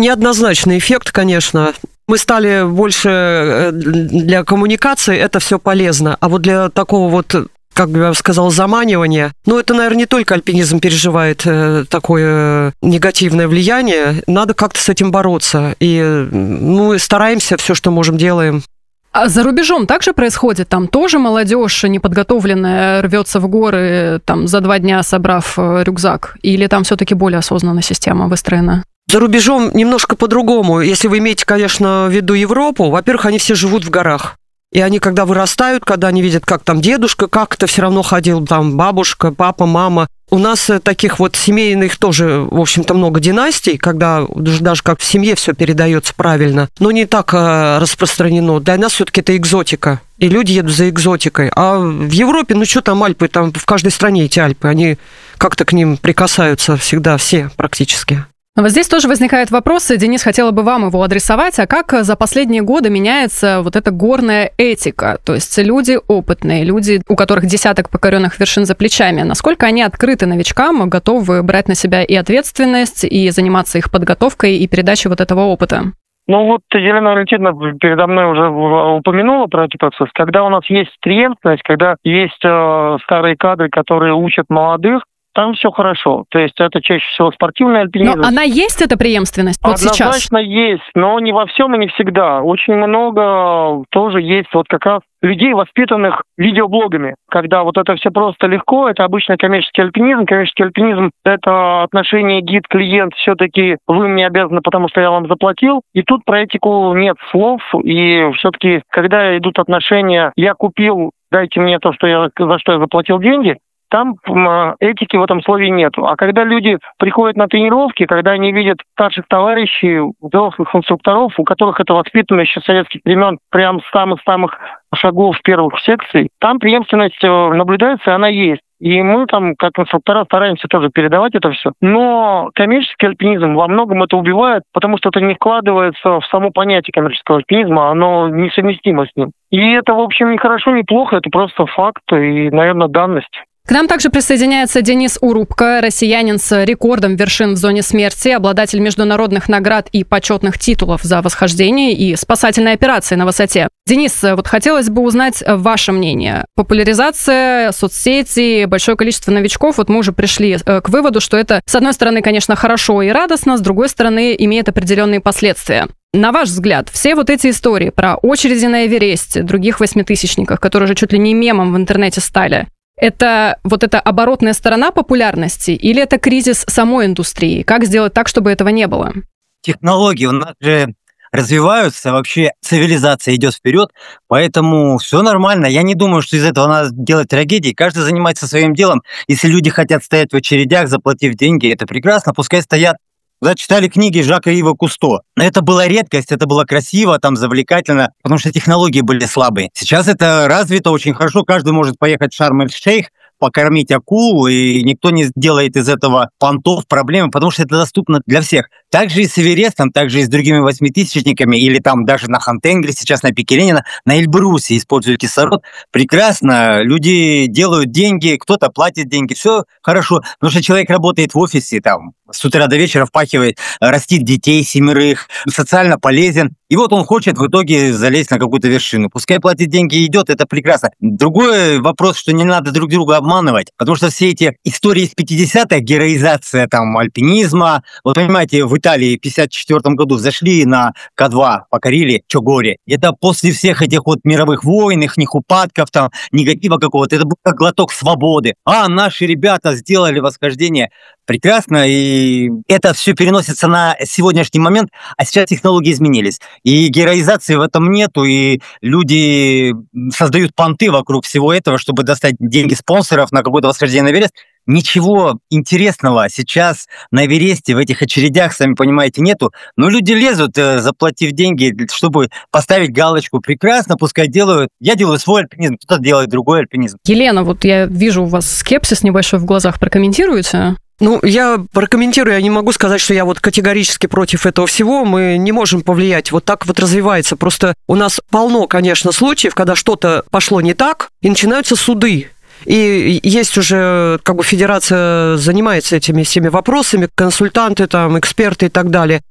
неоднозначный эффект, конечно. Мы стали больше для коммуникации, это все полезно. А вот для такого вот, как бы я сказал, заманивания, это, наверное, не только альпинизм переживает такое негативное влияние. Надо как-то с этим бороться. И стараемся, все, что можем, делаем. А за рубежом также происходит? Там тоже молодежь неподготовленная рвется в горы, там, за 2 дня собрав рюкзак? Или там все-таки более осознанная система выстроена? За рубежом немножко по-другому. Если вы имеете, конечно, в виду Европу, во-первых, они все живут в горах. И они, когда вырастают, когда они видят, как там дедушка, как это все равно ходил, там бабушка, папа, мама. У нас таких вот семейных тоже, в общем-то, много династий, когда даже как в семье все передается правильно, но не так распространено. Для нас все-таки это экзотика, и люди едут за экзотикой. А в Европе, что там Альпы, там в каждой стране эти Альпы, они как-то к ним прикасаются всегда все практически. Вот здесь тоже возникают вопросы. Денис, хотела бы вам его адресовать. А как за последние годы меняется вот эта горная этика? То есть люди опытные, люди, у которых десяток покоренных вершин за плечами, насколько они открыты новичкам, готовы брать на себя и ответственность, и заниматься их подготовкой и передачей вот этого опыта? Елена Валентиновна передо мной уже упомянула про этот процесс. Когда у нас есть преемственность, когда есть старые кадры, которые учат молодых, там все хорошо. То есть это чаще всего спортивный альпинизм. Но она есть, эта преемственность, вот сейчас? Однозначно есть, но не во всем и не всегда. Очень много тоже есть как раз людей, воспитанных видеоблогами. Когда это все просто легко, это обычно коммерческий альпинизм. Коммерческий альпинизм – это отношение гид-клиент. Все-таки вы мне обязаны, потому что я вам заплатил. И тут про этику нет слов. И все-таки, когда идут отношения «я купил, дайте мне то, за что я заплатил деньги», там этики в этом слове нет. А когда люди приходят на тренировки, когда они видят старших товарищей, взрослых инструкторов, у которых это воспитано еще с советских времен, прям с самых шагов первых секций, там преемственность наблюдается, она есть. И мы там, как инструктора, стараемся тоже передавать это все. Но коммерческий альпинизм во многом это убивает, потому что это не вкладывается в само понятие коммерческого альпинизма, оно несовместимо с ним. И это, в общем, не хорошо, не плохо, это просто факт и, наверное, данность. К нам также присоединяется Денис Урубко, россиянин с рекордом вершин в зоне смерти, обладатель международных наград и почетных титулов за восхождение и спасательные операции на высоте. Денис, хотелось бы узнать ваше мнение. Популяризация, соцсети, большое количество новичков. Мы уже пришли к выводу, что это, с одной стороны, конечно, хорошо и радостно, с другой стороны, имеет определенные последствия. На ваш взгляд, все эти истории про очереди на Эвересте, других 8-тысячниках, которые уже чуть ли не мемом в интернете стали, это эта оборотная сторона популярности или это кризис самой индустрии? Как сделать так, чтобы этого не было? Технологии у нас же развиваются, вообще цивилизация идет вперед, поэтому все нормально. Я не думаю, что из этого надо делать трагедии. Каждый занимается своим делом. Если люди хотят стоять в очередях, заплатив деньги, это прекрасно, пускай стоят. Читали книги Жака Ива Кусто. Это была редкость, это было красиво, завлекательно, потому что технологии были слабые. Сейчас это развито очень хорошо, каждый может поехать в Шарм-эль-Шейх, покормить акул, и никто не делает из этого понтов, проблемы, потому что это доступно для всех. Также и с Эверестом, также и с другими 8-тысячниками, или даже на Хантенгри, сейчас на пике Ленина, на Эльбрусе используют кислород. Прекрасно, люди делают деньги, кто-то платит деньги, все хорошо, потому что человек работает в офисе, с утра до вечера впахивает, растит детей 7, социально полезен. И он хочет в итоге залезть на какую-то вершину. Пускай платит деньги и идет, это прекрасно. Другой вопрос, что не надо друг друга обманывать, потому что все эти истории из 50-х, героизация альпинизма, понимаете, в Италии в 54 году зашли на К2, покорили Чогоре. Это после всех этих мировых войн, их упадков, негатива какого-то, это был как глоток свободы. Наши ребята сделали восхождение. Прекрасно, и это все переносится на сегодняшний момент, а сейчас технологии изменились. И героизации в этом нету, и люди создают понты вокруг всего этого, чтобы достать деньги спонсоров на какое-то восхождение на Эверест. Ничего интересного сейчас на Эвересте в этих очередях, сами понимаете, нету. Но люди лезут, заплатив деньги, чтобы поставить галочку. Прекрасно, пускай делают. Я делаю свой альпинизм, кто-то делает другой альпинизм. Елена, я вижу у вас скепсис небольшой в глазах. Прокомментируете? Я прокомментирую, я не могу сказать, что я категорически против этого всего, мы не можем повлиять, так развивается. Просто у нас полно, конечно, случаев, когда что-то пошло не так, и начинаются суды. И есть уже, федерация занимается этими всеми вопросами, консультанты, эксперты и так далее.